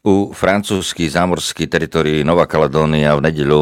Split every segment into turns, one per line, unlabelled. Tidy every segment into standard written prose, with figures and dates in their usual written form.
U francúzských zámorských teritórií Nová Kaledónia v nedeľu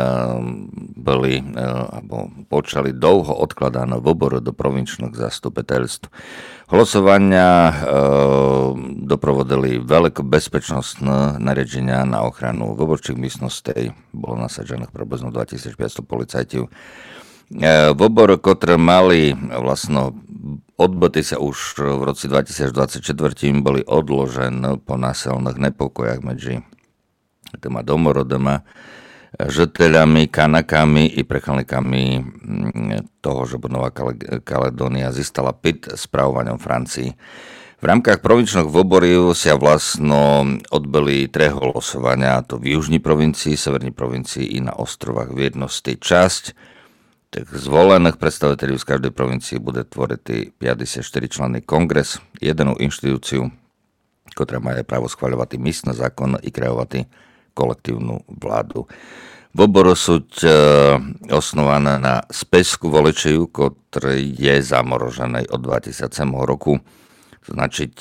počali dlho odkladané vobory do provinčných zastupiteľstv. Hlasovania doprovodili veľké bezpečnostné nariadenia na ochranu voborčích místností. Bolo nasadených približno 2500 policajtov. Vobor, ktoré mali vlastno odbyty sa už v roce 2024 boli odložené po násilných nepokojach medzi týma domorodama, žiteľami, kanakami i prechálnikami toho, že Nová Kaledónia získala PIT spravovaním Francii. V rámkach provinčných voborov sa vlastno odbyli tre hlasovania, a to v južní provincii, severní provincii i na ostrovách. V jednosti časť tak zvolených predstaviteľov z každej provincii bude tvoriť 54-členný kongres, jednu inštitúciu, ktorá má právo schvaľovať místne zákon i krajovať kolektívnu vládu. Vobory sú osnované na spisku voličov, ktorý je zamorožený od 2007 roku. Značiť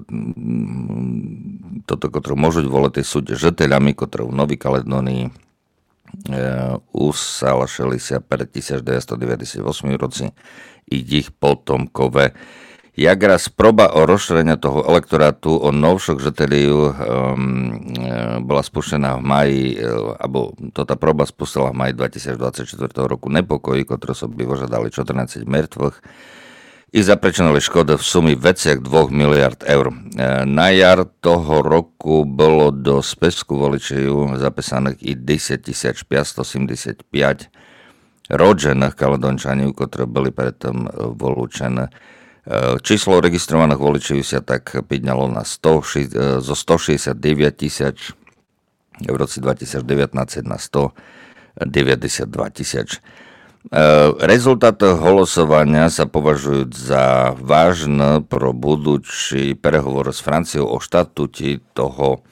toto, ktoré môžu voliť, sú žiteľami, ktoré v Novej Kaledónii usalašili sa pred 1998 roci i ich potomkové. Jak raz proba o rozšírenie toho elektorátu o novších žiteľov bola spuštená v maji, alebo tá proba spustila v maji 2024 roku nepokoji, ktoré sa by vyžadali 14 mŕtvych i zaprečenili škody v sumi veciach 2 miliard eur. Na jar toho roku bolo do spisku voličov zapísaných i 10 575 rodžených Kaledončanov, ktorí boli predtým volúčené. Číslo registrovaných voličov sa tak pýtalo zo 169 000 v roce 2019 na 192 000. Rezultáty hlasovania sa považujú za vážne pro budúci prehovor s Franciou o štatúti toho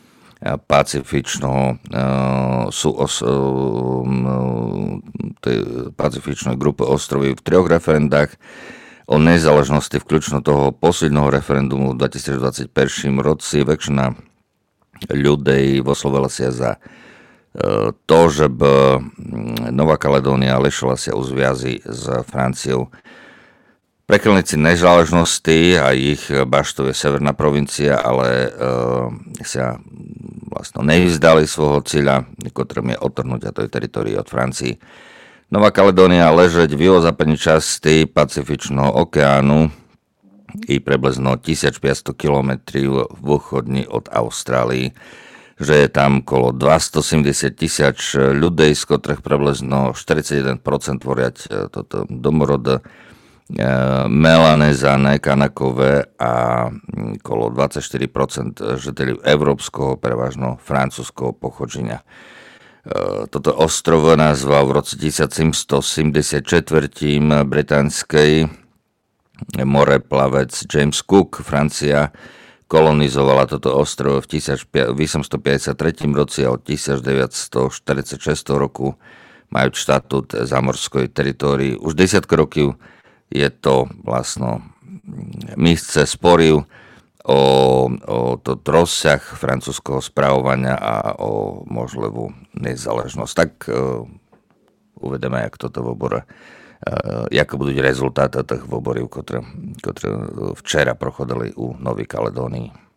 pacifičnej grupy ostrovy v 3 referendách o nezáležnosti, vključno toho posledného referendumu v 2021 roci. Väčšina ľudí vyslovila sa za to, že by Nová Kaledónia lišila sa u zviazy s Franciou. Prechylníci nezáležnosti a ich baštou je severná provincia, ale sa vlastne nevzdali svojho cieľa, ktorým je odtrhnúť tej teritorii od Francii. Nová Kaledónia ležeť v juhozápadnej časti Pacifičného okeánu i približno 1500 km východne od Austrálii, že je tam okolo 270 000 ľudí, z ktorých približno 41% tvoriať toto domorodé Melanézane, Kanakové a okolo 24% žiteľov európskeho, prevažno francúzského pochodzenia. Toto ostrovo nazval v roce 1774 britanský moreplavec James Cook. Francia kolonizovala toto ostrovo v 1853 roci a od 1946 roku majú štatút zámorskej teritórii. Už 10 rokov je to vlastne místce sporiv o to rozsah francúzského správovania a o možlivú nezáležnosť. Tak uvedeme, jak toto vobor, jaké budú rezultáty tých voborov, ktoré včera prochodili u Novej Kaledónii.